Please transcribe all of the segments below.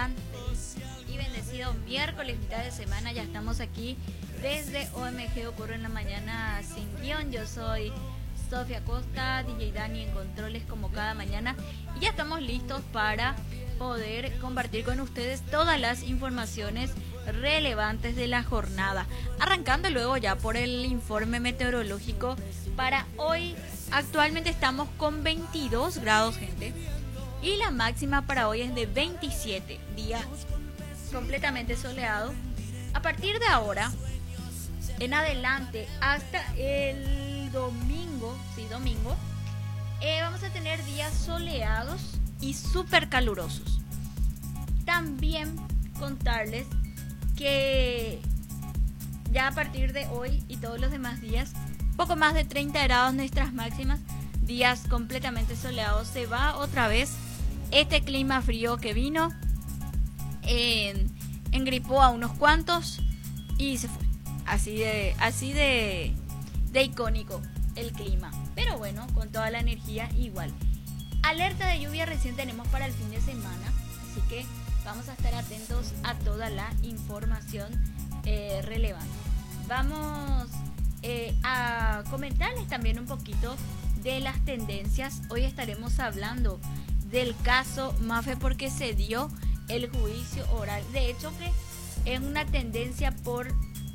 gran y bendecido miércoles, mitad de semana. Ya estamos aquí desde OMG Ocurre en la Mañana sin guión. Yo soy Sofía Costa, DJ Dani en controles como cada mañana. Y ya estamos listos para poder compartir con ustedes todas las informaciones relevantes de la jornada. Arrancando luego ya por el informe meteorológico para hoy. Actualmente estamos con 22 grados, gente. Y la máxima para hoy es de 27, día completamente soleado. A partir de ahora en adelante hasta el domingo, vamos a tener días soleados y súper calurosos. También contarles que ya a partir de hoy y todos los demás días, poco más de 30 grados nuestras máximas, días completamente soleados. Se va otra vez este clima frío que vino, engripó a unos cuantos y se fue. Así de icónico el clima. Pero bueno, con toda la energía igual. Alerta de lluvia recién tenemos para el fin de semana, así que vamos a estar atentos a toda la información relevante. Vamos a comentarles también un poquito de las tendencias. Hoy estaremos hablando del caso Mafe porque se dio el juicio oral. De hecho que es una tendencia por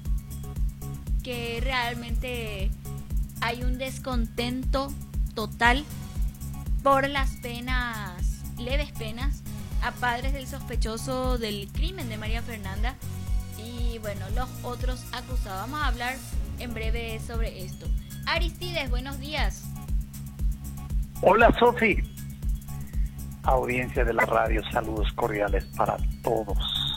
que realmente hay un descontento total por las penas, leves penas, a padres del sospechoso del crimen de María Fernanda y bueno, los otros acusados. Vamos a hablar en breve sobre esto. Aristides, buenos días. Hola Sofi, audiencia de la radio, saludos cordiales para todos.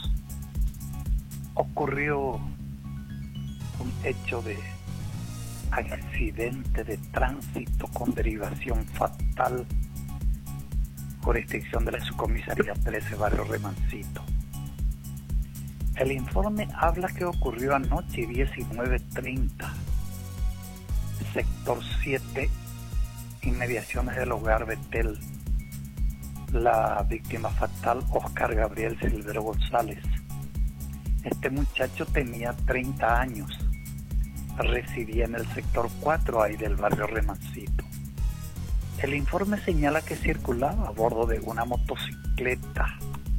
Ocurrió un hecho de accidente de tránsito con derivación fatal, jurisdicción de la subcomisaría 13, barrio Remancito. El informe habla que ocurrió anoche 19:30, sector 7, inmediaciones del hogar Betel. La víctima fatal, Oscar Gabriel Silvero González. Este muchacho tenía 30 años, residía en el sector 4 ahí del barrio Remancito. El informe señala que circulaba a bordo de una motocicleta.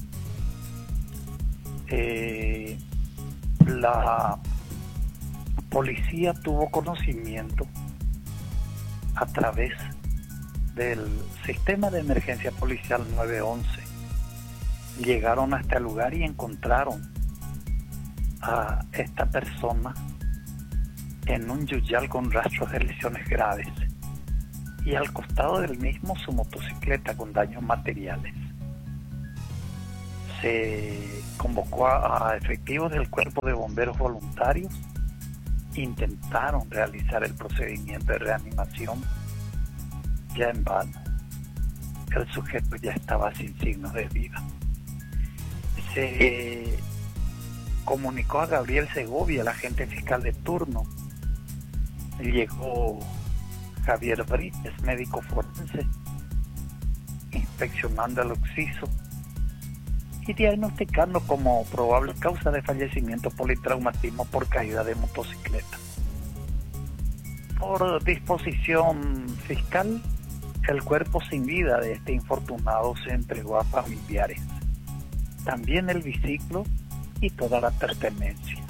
La policía tuvo conocimiento a través del sistema de emergencia policial 911. Llegaron hasta el lugar y encontraron a esta persona en un yuyal con rastros de lesiones graves y al costado del mismo su motocicleta con daños materiales. Se convocó a efectivos del cuerpo de bomberos voluntarios. Intentaron realizar el procedimiento de reanimación, ya en vano. El sujeto ya estaba sin signos de vida. Se comunicó a Gabriel Segovia, el agente fiscal de turno. Llegó Javier Brites, médico forense, inspeccionando el occiso y diagnosticando como probable causa de fallecimiento politraumatismo por caída de motocicleta. Por disposición fiscal, el cuerpo sin vida de este infortunado se entregó a familiares, también el biciclo y toda la pertenencia.